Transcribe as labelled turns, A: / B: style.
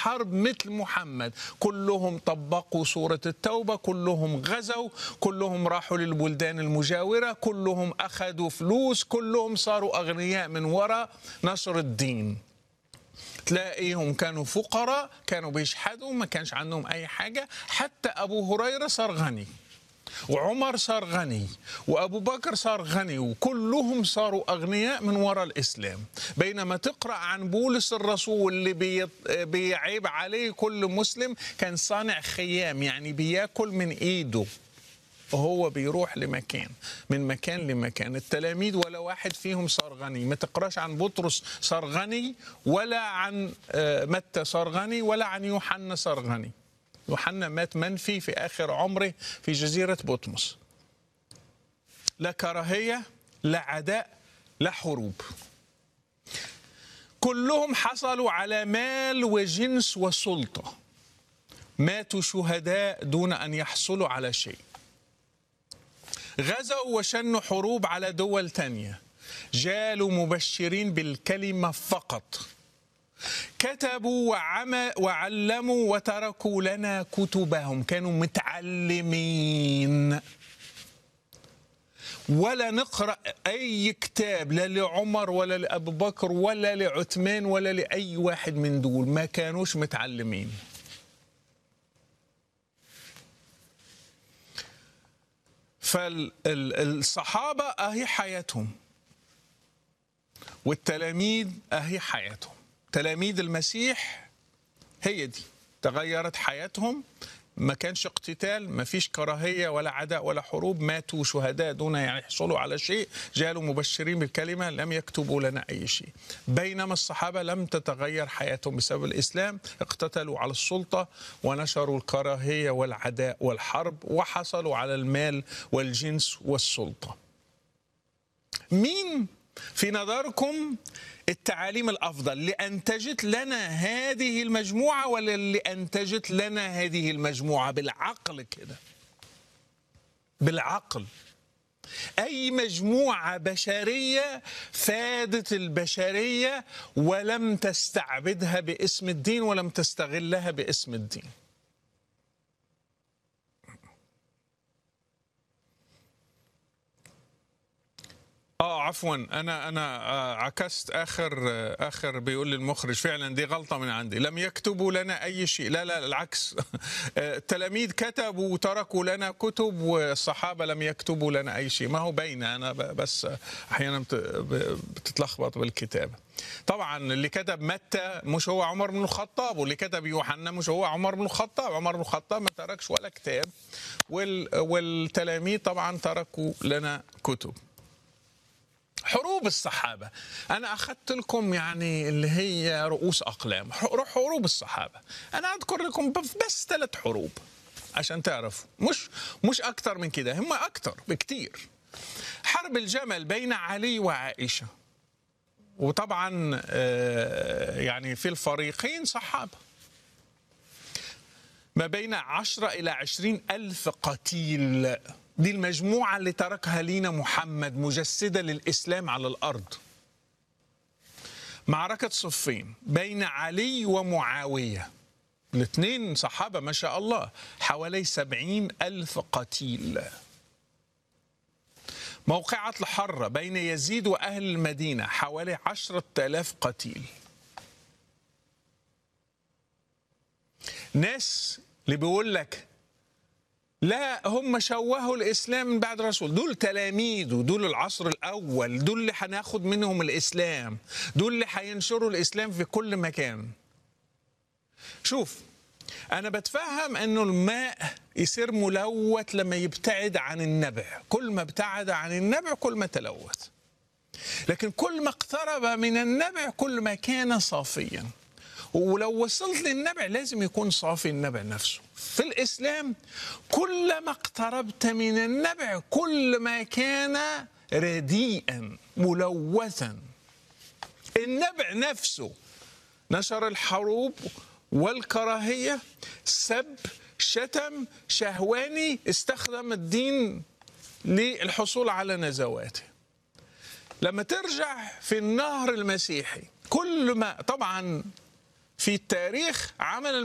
A: الحرب مثل محمد، كلهم طبقوا سورة التوبة، كلهم غزوا، كلهم راحوا للبلدان المجاورة، كلهم أخذوا فلوس، كلهم صاروا أغنياء من وراء نشر الدين. تلاقيهم كانوا فقراء، كانوا بيشحدوا، ما كانش عندهم أي حاجة. حتى أبو هريرة صار غني، وعمر صار غني، وأبو بكر صار غني، وكلهم صاروا أغنياء من وراء الإسلام. بينما تقرأ عن بولس الرسول اللي بيعيب عليه كل مسلم، كان صانع خيام، يعني بياكل من إيده وهو بيروح لمكان، من مكان لمكان. التلاميذ ولا واحد فيهم صار غني. ما تقراش عن بطرس صار غني، ولا عن متى صار غني، ولا عن يوحنا صار غني. يوحنا مات منفي في آخر عمره في جزيرة بطمس. لا كراهية، لا عداء، لا حروب. كلهم حصلوا على مال وجنس وسلطة، ماتوا شهداء دون أن يحصلوا على شيء. غزوا وشنوا حروب على دول تانية، جالوا مبشرين بالكلمة فقط، كتبوا وعلموا وتركوا لنا كتبهم. كانوا متعلمين. ولا نقرأ أي كتاب لا لعمر ولا لأبو بكر ولا لعثمان ولا لأي واحد من دول، ما كانوش متعلمين. فالصحابة أهي حياتهم، والتلاميذ أهي حياتهم. تلاميذ المسيح هي دي تغيرت حياتهم. ما كانش اقتتال، ما فيش كراهية ولا عداء ولا حروب، ماتوا شهداء دون أن يحصلوا على شيء، جالوا مبشرين بالكلمة، لم يكتبوا لنا أي شيء. بينما الصحابة لم تتغير حياتهم بسبب الإسلام، اقتتلوا على السلطة ونشروا الكراهية والعداء والحرب، وحصلوا على المال والجنس والسلطة. مين في نظركم التعاليم الأفضل، اللي أنتجت لنا هذه المجموعة ولا اللي أنتجت لنا هذه المجموعة؟ بالعقل كده، بالعقل. أي مجموعة بشرية فادت البشرية ولم تستعبدها باسم الدين ولم تستغلها باسم الدين. عفوا، انا عكست اخر بيقول لي المخرج، فعلا دي غلطه من عندي، لم يكتبوا لنا اي شيء. لا العكس. التلاميذ كتبوا وتركوا لنا كتب، والصحابه لم يكتبوا لنا اي شيء. ما هو باين، انا بس احيانا بتتلخبط بالكتابه. طبعا اللي كتب متى مش هو عمر بن الخطاب، واللي كتب يوحنا مش هو عمر بن الخطاب. عمر بن الخطاب ما تركش ولا كتاب، والتلاميذ طبعا تركوا لنا كتب. حروب الصحابة أنا أخذت لكم يعني اللي هي رؤوس أقلام. حروب الصحابة أنا أذكر لكم بس 3 حروب عشان تعرفوا، مش أكتر من كده، هم أكتر بكتير. حرب الجمل بين علي وعائشة، وطبعا يعني في الفريقين صحابة، ما بين 10 إلى 20 ألف قتيل. دي المجموعة اللي تركها لينا محمد مجسدة للإسلام على الأرض. معركة صفين بين علي ومعاوية، الاثنين صحابة ما شاء الله، حوالي 70 ألف قتيل. موقعة الحرة بين يزيد وأهل المدينة، حوالي 10,000 قتيل. ناس اللي بيقول لك لا هم شوهوا الإسلام من بعد الرسول، دول تلاميذه، دول العصر الأول، دول اللي هناخد منهم الإسلام، دول اللي هينشروا الإسلام في كل مكان. شوف، أنا بتفهم أنه الماء يصير ملوث لما يبتعد عن النبع، كل ما ابتعد عن النبع كل ما تلوث، لكن كل ما اقترب من النبع كل ما كان صافيا. ولو وصلت للنبع لازم يكون صافي النبع نفسه. في الإسلام كلما اقتربت من النبع كل ما كان رديئا ملوثا. النبع نفسه نشر الحروب والكراهية، سب، شتم، شهواني، استخدم الدين للحصول على نزواته. لما ترجع في النهر المسيحي، كل ما طبعا في التاريخ عمل